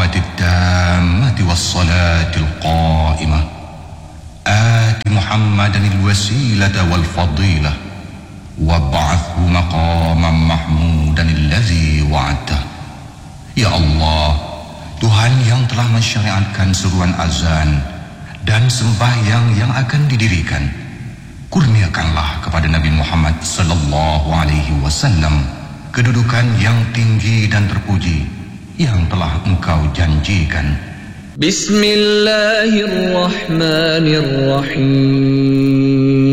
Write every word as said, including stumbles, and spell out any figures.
الدعوة التامة والصلاة القائمة آت محمدا الوسيلة والفضيلة وابعثه مقاما محمودا الذي وعدته. Ya Allah, Tuhan yang telah mensyariatkan seruan azan dan sembahyang yang akan didirikan, kurniakanlah kepada Nabi Muhammad sallallahu alaihi wasallam kedudukan yang tinggi dan terpuji yang telah Engkau janjikan. Bismillahirrahmanirrahim.